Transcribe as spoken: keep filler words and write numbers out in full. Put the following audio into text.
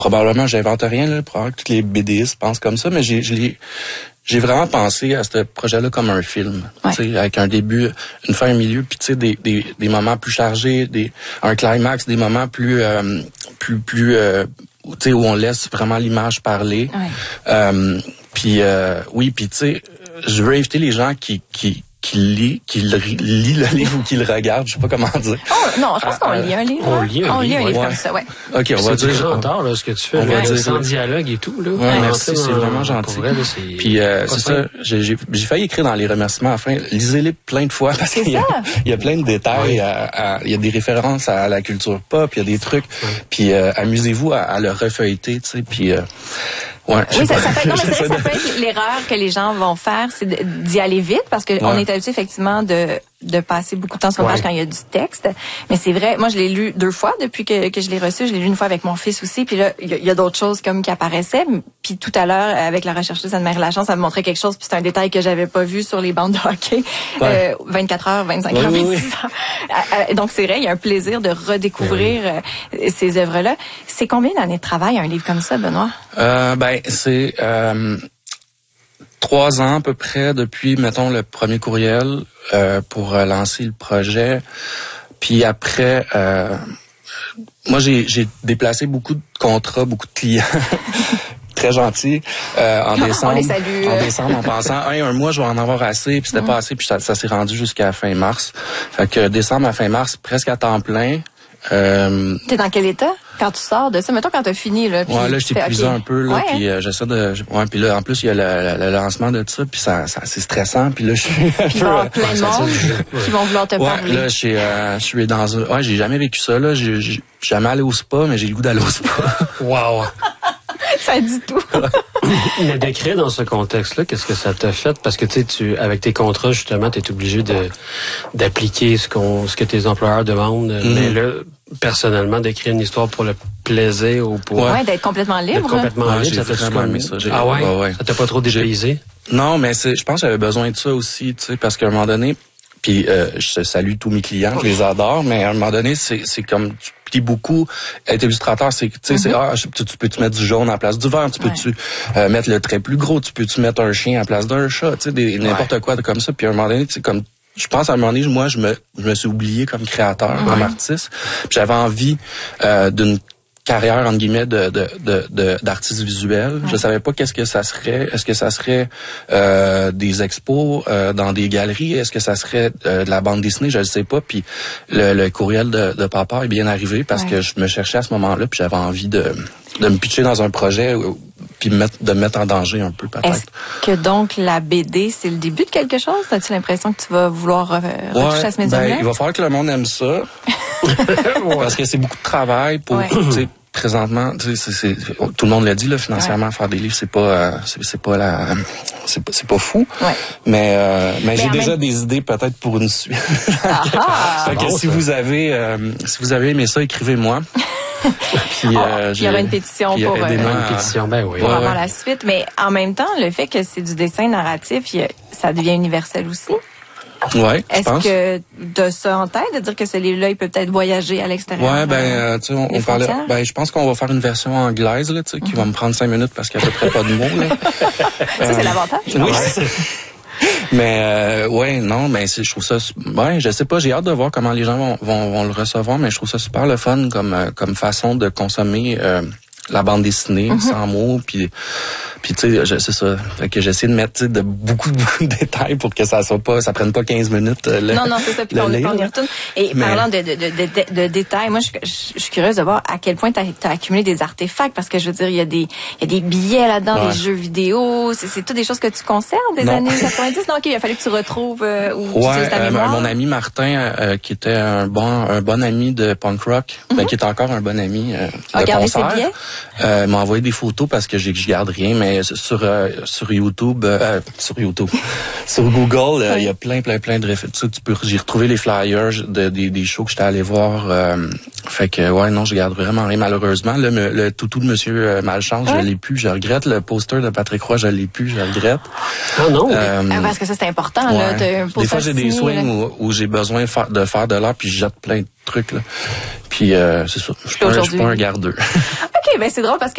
probablement, j'invente rien, là, probablement que tous les BDistes pensent comme ça, mais j'ai, j'ai, j'ai vraiment pensé à ce projet-là comme un film, ouais. tu sais, avec un début, une fin, un milieu, puis tu sais, des, des, des moments plus chargés, des, un climax, des moments plus, euh, plus, plus, euh, tu sais, où on laisse vraiment l'image parler. Ouais. Euh, puis euh, oui, puis tu sais, je veux inviter les gens qui, qui, qui lit, qui lit le livre ou qui le regarde, je sais pas comment dire. Oh, non, je pense qu'on lit un livre. On lit un on livre, lit un livre ouais. comme ça, ouais. Ok, on va c'est dire. C'est gentil, là, ce que tu fais. On va là, dire sans là. dialogue et tout, là. Ouais, ouais, merci, c'est vraiment gentil. Vrai, là, c'est Puis euh, c'est simple. ça, j'ai, j'ai, j'ai failli écrire dans les remerciements à la fin. Lisez-les plein de fois parce c'est qu'il y a, ça. il y a plein de détails, Oui. à, à, il y a des références à la culture pop, il y a des trucs. Oui. Puis euh, amusez-vous à, à le refeuilleter, tu sais. Puis euh, ouais. Oui, ça, ça peut, non, mais c'est j'essaie vrai que ça de- peut être l'erreur que les gens vont faire, c'est de- d'y aller vite parce que Ouais. on est habitué effectivement de de passer beaucoup de temps sur une page Ouais. quand il y a du texte. Mais c'est vrai, moi je l'ai lu deux fois depuis que, que je l'ai reçu. Je l'ai lu une fois avec mon fils aussi. Puis là, il y a, il y a d'autres choses comme qui apparaissaient. Puis tout à l'heure, avec la rechercheuse Anne-Marie Lachance, ça me montrait quelque chose. Puis c'est un détail que j'avais pas vu sur les bandes de hockey. Ouais. Euh, vingt-quatre heures, vingt-cinq Oui, heures, oui, vingt-six heures. Euh, euh, Donc c'est vrai, il y a un plaisir de redécouvrir euh, ces œuvres-là. C'est combien d'années de travail un livre comme ça, Benoît? Euh, ben c'est euh, trois ans à peu près depuis, mettons, le premier courriel euh, pour euh, lancer le projet. Puis après, euh, moi j'ai, j'ai déplacé beaucoup de contrats, beaucoup de clients. Très gentils. Euh, en On décembre, les salue. en décembre, en pensant, hey, un mois, je vais en avoir assez, puis c'était Mm. pas assez, puis ça, ça s'est rendu jusqu'à fin mars. Fait que décembre à fin mars, presque à temps plein. Euh, T'es dans quel état quand tu sors de ça? Mettons quand t'as fini, là. Puis ouais, là, je tu t'ai fais, épuisé OK. un peu, là, Ouais, puis hein? euh, j'essaie de... Ouais, puis là, en plus, il y a le, le, le lancement de ça, puis ça, ça c'est stressant, puis là, je suis un Puis il peu... va y avoir plein de ça, monde c'est- qui vont vouloir te Ouais, parler. là, je suis, euh, je suis dans un... Ouais, j'ai jamais vécu ça, là. J'ai, j'ai jamais allé au spa, mais j'ai le goût d'aller au spa. Wow! Ça dit tout. Mais d'écrire dans ce contexte-là, qu'est-ce que ça t'a fait? Parce que tu sais, tu, avec tes contrats, justement, tu es obligé de d'appliquer ce qu'on ce que tes employeurs demandent. Mm-hmm. Mais là, personnellement, d'écrire une histoire pour le plaisir ou pour Ouais. Ouais, d'être complètement d'être libre. complètement Ouais, libre, j'ai ça t'a vraiment aimé ça. J'ai- Ah ouais? ouais, ouais. Ça t'a pas trop dépaysé? Non, mais c'est, je pense que j'avais besoin de ça aussi, tu sais, parce qu'à un moment donné, puis euh, je salue tous mes clients, je les adore, mais à un moment donné, c'est, c'est comme tu plies beaucoup. Être illustrateur, c'est, tu sais, c'est ah, je- tu, tu peux-tu mettre du jaune en place du vert, tu peux-tu euh, mettre le trait plus gros, tu peux-tu mettre un chien en place d'un chat, tu sais, des, n'importe quoi de comme ça. Puis à un moment donné, tu sais, comme je pense à un moment donné, moi, je me, je me suis oublié comme créateur, comme artiste. Puis j'avais envie euh, d'une carrière entre guillemets de de de, de d'artiste visuel. Ouais. Je savais pas qu'est-ce que ça serait. Est-ce que ça serait euh, des expos euh, dans des galeries? Est-ce que ça serait euh, de la bande dessinée? Je ne sais pas. Puis le, le courriel de, de papa est bien arrivé parce Ouais. que je me cherchais à ce moment-là. Puis j'avais envie de de me pitcher dans un projet euh, puis me mettre, de me mettre en danger un peu peut-être. Est-ce que donc la B D, c'est le début de quelque chose? As-tu l'impression que tu vas vouloir euh, retoucher à ce médium-là? ben, il va falloir que le monde aime ça. Parce que c'est beaucoup de travail pour, Ouais. tu sais, présentement, tu sais, c'est, c'est, tout le monde l'a dit, là, financièrement, Ouais. faire des livres, c'est pas, euh, c'est, c'est pas la, c'est pas, c'est pas fou. Ouais. Mais, euh, mais, Mais j'ai en déjà même- des idées peut-être pour une suite. Ah, ah! Fait que bon, si ça. vous avez, euh, si vous avez aimé ça, écrivez-moi. Puis, Oh, euh, il y aura j'ai- une pétition puis pour, aidez-moi euh, Une à- pétition, ben oui. pour Ouais, avoir ouais. la suite. Mais en même temps, le fait que c'est du dessin narratif, il y a- ça devient universel aussi. Ouais, je Est-ce pense. que de ça en tête, de dire que ce livre-là, il peut peut-être voyager à l'extérieur? Ouais, ben, euh, euh, tu sais, on, les on parlait. frontières? Ben, je pense qu'on va faire une version anglaise, là, tu sais, qui va me prendre cinq minutes parce qu'il y a à peu près pas de mots, là. Ça, c'est l'avantage. Oui, c'est ça. Mais euh, ouais, non, mais c'est, je trouve ça, su- ouais, je sais pas, j'ai hâte de voir comment les gens vont, vont, vont le recevoir, mais je trouve ça super le fun comme, euh, comme façon de consommer euh, la bande dessinée Mm-hmm. sans mots, puis puis tu sais, je- c'est ça, fait que j'essaie de mettre tu sais, de beaucoup beaucoup de détails pour que ça soit pas, ça prenne pas quinze minutes. euh, le, Non, non, c'est ça, puis le qu'on lire, qu'on y là. retourne. Et Mais- parlant de, de, de, de, de détails, moi, je, je, je suis curieuse de voir à quel point tu as accumulé des artefacts, parce que je veux dire, il y a des, il y a des billets là-dedans, Ouais. des jeux vidéo, c'est, c'est tout des choses que tu conserves des Non. années quatre-vingt-dix. Non, OK, il a fallu que tu retrouves euh, ou tu Ouais, utilises ta euh, mémoire. mon ami Martin, euh, qui était un bon un bon ami de punk rock, ben, qui est encore un bon ami euh, A de gardé ses concert, billets? euh, m'a envoyé des photos parce que j'ai, je garde rien, mais sur euh, sur YouTube, euh, sur YouTube, sur Google, euh, il y a plein plein plein de références. Tu peux, j'ai retrouvé les flyers de, des des shows que j'étais allé voir. Euh, fait que ouais, non, je garde vraiment rien malheureusement. Le, le, le toutou de Monsieur euh, Malchance, Ouais. je l'ai plus, je regrette. Le poster de Patrick Roy, je l'ai plus, je regrette. Ah non? Euh, Ah, parce que ça, c'est important, là. Ouais. T'as un Des fois, postage j'ai des signé, swings là. où, où j'ai besoin de faire, de faire de l'art, puis je jette plein de trucs, là. Puis, euh, c'est ça. Je suis pas, un- je suis pas un aujourd'hui. gardeux. OK, ben c'est drôle parce que